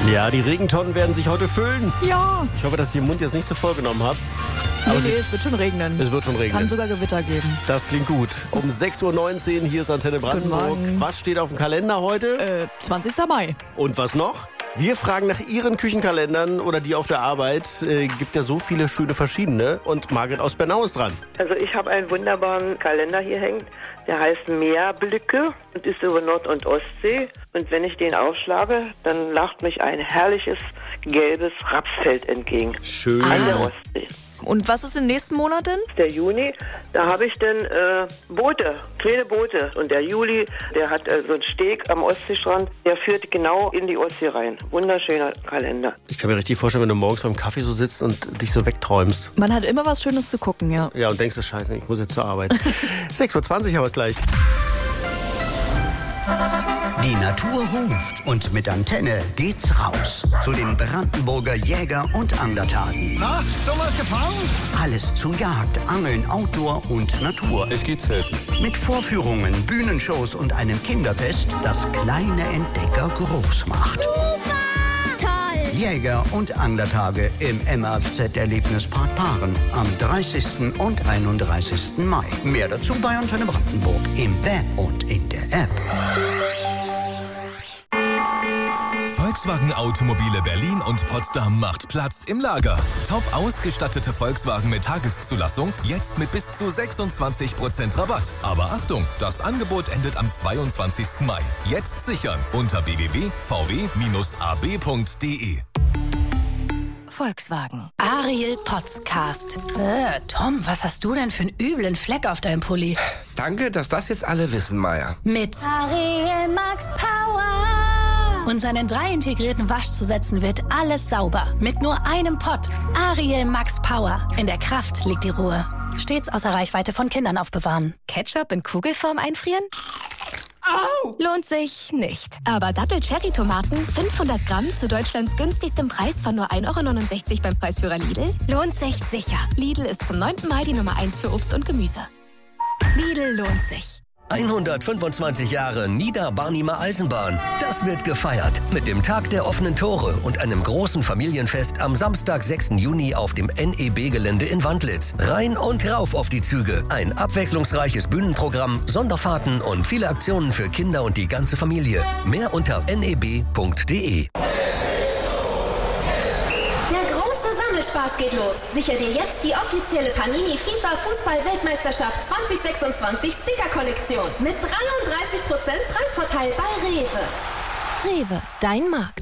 Ja, die Regentonnen werden sich heute füllen. Ja. Ich hoffe, dass ich den Mund jetzt nicht zu voll genommen habe. Nee, es wird schon regnen. Es wird schon regnen. Kann sogar Gewitter geben. Das klingt gut. Um 6.19 Uhr, hier ist Antenne Brandenburg. Morgen. Was steht auf dem Kalender heute? 20. Mai. Und was noch? Wir fragen nach Ihren Küchenkalendern oder die auf der Arbeit. Gibt ja so viele schöne verschiedene. Und Margret aus Bernau ist dran. Also ich habe einen wunderbaren Kalender hier hängt. Der heißt Meerblicke und ist über Nord- und Ostsee. Und wenn ich den aufschlage, dann lacht mich ein herrliches gelbes Rapsfeld entgegen. Schön. An der Ostsee. Und was ist im nächsten Monat denn? Der Juni, da habe ich dann Boote, kleine Boote. Und der Juli, der hat so einen Steg am Ostseestrand, der führt genau in die Ostsee rein. Wunderschöner Kalender. Ich kann mir richtig vorstellen, wenn du morgens beim Kaffee so sitzt und dich so wegträumst. Man hat immer was Schönes zu gucken, ja. Ja, und denkst, das Scheiße, ich muss jetzt zur Arbeit. 6.20 Uhr haben wir es gleich. Die Natur ruft und mit Antenne geht's raus zu den Brandenburger Jäger- und Anglertagen. Na, sowas gefangen? Alles zu Jagd, Angeln, Outdoor und Natur. Es geht selten. Mit Vorführungen, Bühnenshows und einem Kinderfest, das kleine Entdecker groß macht. Toll! Jäger- und Anglertage im MAFZ-Erlebnispark Paaren am 30. und 31. Mai. Mehr dazu bei Antenne Brandenburg im Web und in der App. Volkswagen Automobile Berlin und Potsdam macht Platz im Lager. Top ausgestattete Volkswagen mit Tageszulassung, jetzt mit bis zu 26% Rabatt. Aber Achtung, das Angebot endet am 22. Mai. Jetzt sichern unter www.vw-ab.de. Volkswagen. Ariel Podcast. Tom, was hast du denn für einen üblen Fleck auf deinem Pulli? Danke, dass das jetzt alle wissen, Maya. Mit Ariel Max Power. Und seinen 3 integrierten Waschzusätzen wird alles sauber. Mit nur einem Pott. Ariel Max Power. In der Kraft liegt die Ruhe. Stets außer Reichweite von Kindern aufbewahren. Ketchup in Kugelform einfrieren? Au! Lohnt sich nicht. Aber Dattel-Cherry-Tomaten, 500 Gramm zu Deutschlands günstigstem Preis von nur 1,69 € beim Preisführer Lidl, lohnt sich sicher. Lidl ist zum 9. Mal die Nummer 1 für Obst und Gemüse. Lidl lohnt sich. 125 Jahre Niederbarnimer Eisenbahn. Das wird gefeiert mit dem Tag der offenen Tore und einem großen Familienfest am Samstag, 6. Juni auf dem NEB-Gelände in Wandlitz. Rein und rauf auf die Züge. Ein abwechslungsreiches Bühnenprogramm, Sonderfahrten und viele Aktionen für Kinder und die ganze Familie. Mehr unter neb.de. Spaß geht los. Sicher dir jetzt die offizielle Panini FIFA Fußball-Weltmeisterschaft 2026 Sticker-Kollektion mit 33% Preisvorteil bei Rewe. Rewe, dein Markt.